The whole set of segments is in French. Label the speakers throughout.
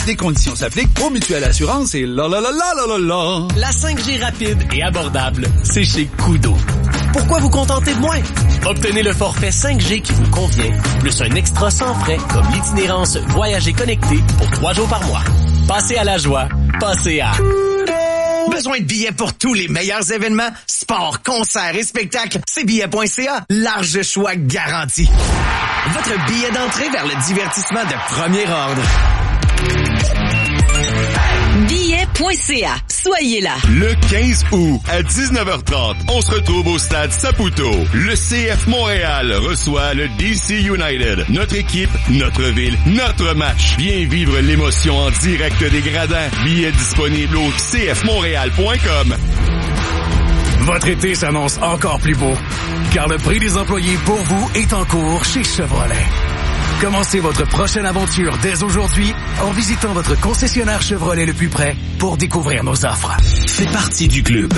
Speaker 1: Des conditions s'appliquent aux Mutuelle Assurance et la.
Speaker 2: La 5G rapide et abordable, c'est chez Koodo. Pourquoi vous contenter de moins? Obtenez le forfait 5G qui vous convient, plus un extra sans frais comme l'itinérance Voyager connecté pour 3 jours par mois. Passez à la joie, passez à...
Speaker 3: Besoin de billets pour tous les meilleurs événements? Sport, concerts et spectacles? C'est billets.ca. Large choix garanti. Votre billet d'entrée vers le divertissement de premier ordre.
Speaker 4: Billets.ca. Soyez là.
Speaker 5: Le 15 août à 19h30, on se retrouve au stade Saputo. Le CF Montréal reçoit le DC United. Notre équipe, notre ville, notre match. Viens vivre l'émotion en direct des gradins. Billets disponibles au cfmontréal.com.
Speaker 6: Votre été s'annonce encore plus beau, car le prix des employés pour vous est en cours chez Chevrolet. Commencez votre prochaine aventure dès aujourd'hui en visitant votre concessionnaire Chevrolet le plus près pour découvrir nos offres.
Speaker 2: Fais partie du club.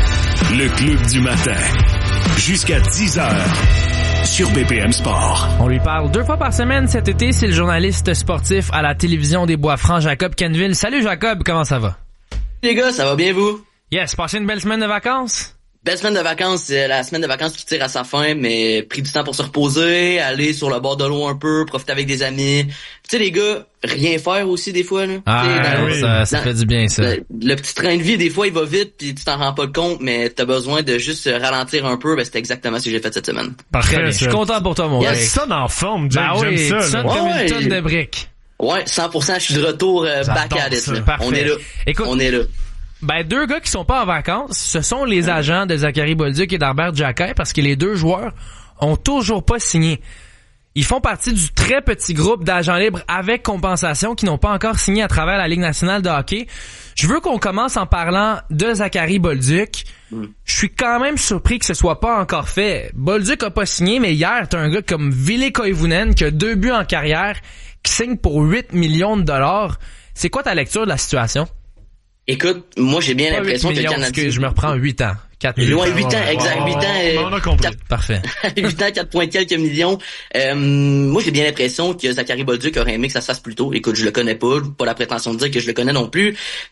Speaker 6: Le club du matin. Jusqu'à 10h. Sur BPM Sport.
Speaker 7: On lui parle 2 fois par semaine cet été. C'est le journaliste sportif à la télévision des Bois-Francs, Jacob Quenneville. Salut Jacob, comment ça va?
Speaker 8: Les gars, ça va bien vous?
Speaker 7: Yes, passez une belle semaine de vacances?
Speaker 8: Belle semaine de vacances, c'est la semaine de vacances qui tire à sa fin, mais pris du temps pour se reposer, aller sur le bord de l'eau un peu, profiter avec des amis. Tu sais les gars, rien faire aussi des fois là.
Speaker 7: Oui, ça fait du bien ça.
Speaker 8: Le petit train de vie des fois il va vite puis tu t'en rends pas compte, mais t'as besoin de juste ralentir un peu. Ben c'est exactement ce que j'ai fait cette semaine.
Speaker 7: Parfait, je suis content pour toi mon gars.
Speaker 9: Ça en forme, Jack, j'aime ça.
Speaker 7: Tu sonnes comme une tonne de briques.
Speaker 8: Ouais, 100%, je suis de retour back at it. On est là.
Speaker 7: Écoute, on est là. Ben, 2 gars qui sont pas en vacances, ce sont les agents de Zachary Bolduc et d'Herbert Jacquet, parce que les 2 joueurs ont toujours pas signé. Ils font partie du très petit groupe d'agents libres avec compensation qui n'ont pas encore signé à travers la Ligue nationale de hockey. Je veux qu'on commence en parlant de Zachary Bolduc. Je suis quand même surpris que ce soit pas encore fait. Bolduc a pas signé, mais hier, t'as un gars comme Ville Koivunen qui a 2 buts en carrière, qui signe pour 8 millions de dollars. C'est quoi ta lecture de la situation?
Speaker 8: Écoute, moi j'ai bien l'impression que le Canadien...
Speaker 7: Je me reprends 8 ans. 4 millions.
Speaker 8: Ouais, 8 ans, exact. 8 ans.
Speaker 9: On a compris.
Speaker 7: Parfait.
Speaker 8: 8 ans, 4 points quelques millions. Moi j'ai bien l'impression que Zachary Bolduc aurait aimé que ça se fasse plus tôt. Écoute, je le connais pas la prétention de dire que je le connais non plus,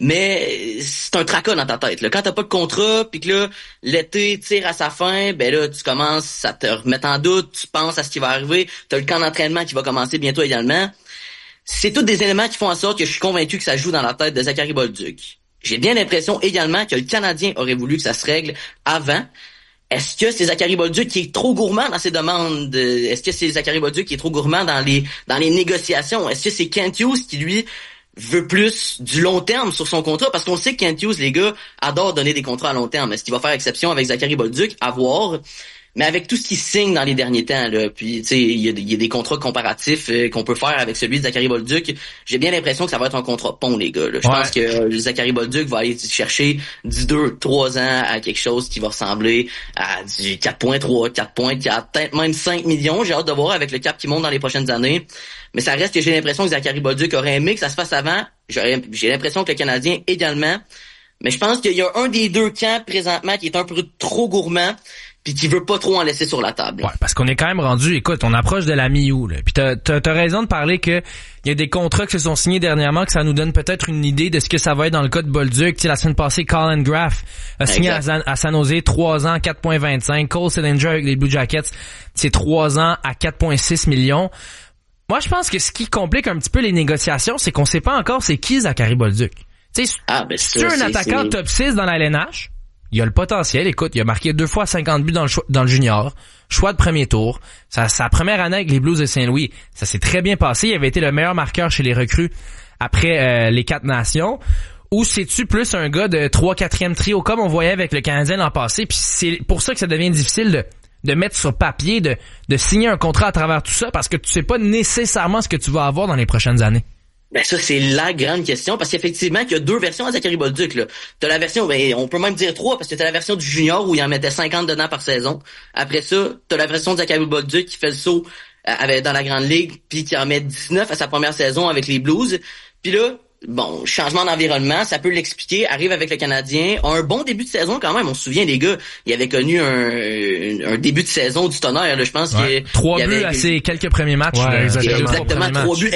Speaker 8: mais c'est un tracas dans ta tête. Là. Quand t'as pas de contrat, puis que là, l'été tire à sa fin, ben là, tu commences à te remettre en doute, tu penses à ce qui va arriver, t'as le camp d'entraînement qui va commencer bientôt également. C'est tous des éléments qui font en sorte que je suis convaincu que ça joue dans la tête de Zachary Bolduc. J'ai bien l'impression également que le Canadien aurait voulu que ça se règle avant. Est-ce que c'est Zachary Bolduc qui est trop gourmand dans ses demandes? Est-ce que c'est Zachary Bolduc qui est trop gourmand dans les négociations? Est-ce que c'est Kent Hughes qui, lui, veut plus du long terme sur son contrat? Parce qu'on sait que Kent Hughes, les gars, adore donner des contrats à long terme. Est-ce qu'il va faire exception avec Zachary Bolduc? À voir. Mais avec tout ce qu'il signe dans les derniers temps, là, puis tu sais, il y a des contrats comparatifs qu'on peut faire avec celui de Zachary Bolduc. J'ai bien l'impression que ça va être un contrat pont, les gars. Là. Je pense que Zachary Bolduc va aller chercher 2-3 ans à quelque chose qui va ressembler à du 4.3, 4.4, peut-être même 5 millions. J'ai hâte de voir avec le cap qui monte dans les prochaines années. Mais ça reste que j'ai l'impression que Zachary Bolduc aurait aimé que ça se fasse avant. J'ai l'impression que le Canadien également. Mais je pense qu'il y a un des 2 camps présentement qui est un peu trop gourmand, puis qui veut pas trop en laisser sur la table.
Speaker 7: Ouais, parce qu'on est quand même rendu, écoute, on approche de la mi-août, là. Puis t'as raison de parler que il y a des contrats qui se sont signés dernièrement, que ça nous donne peut-être une idée de ce que ça va être dans le cas de Bolduc. Tu sais, la semaine passée, Colin Graff a signé à San Jose 3 ans, 4.25. Cole Sillinger avec les Blue Jackets, c'est 3 ans à 4.6 millions. Moi, je pense que ce qui complique un petit peu les négociations, c'est qu'on sait pas encore c'est qui Zachary Bolduc. Tu sais, c'est un attaquant top 6 dans la LNH. Il a le potentiel. Écoute, il a marqué 2 fois 50 buts dans le junior. Choix de premier tour. Sa première année avec les Blues de Saint-Louis, ça s'est très bien passé. Il avait été le meilleur marqueur chez les recrues après les 4 nations. Ou c'est-tu plus un gars de 3-4e trio comme on voyait avec le Canadien l'an passé? Puis c'est pour ça que ça devient difficile de mettre sur papier, de signer un contrat à travers tout ça, parce que tu sais pas nécessairement ce que tu vas avoir dans les prochaines années.
Speaker 8: Ben ça, c'est la grande question, parce qu'effectivement, il y a 2 versions à Zachary Bolduc, là. T'as la version, on peut même dire 3, parce que t'as la version du junior où il en mettait 50 dedans par saison. Après ça, t'as la version de Zachary Bolduc qui fait le saut dans la grande ligue, puis qui en met 19 à sa première saison avec les Blues. Puis là, bon, changement d'environnement, ça peut l'expliquer, arrive avec le Canadien, a un bon début de saison quand même. On se souvient, les gars, il avait connu un début de saison du tonnerre, là. Je pense que
Speaker 7: 3 buts à ses quelques premiers matchs.
Speaker 8: Exactement, 3 buts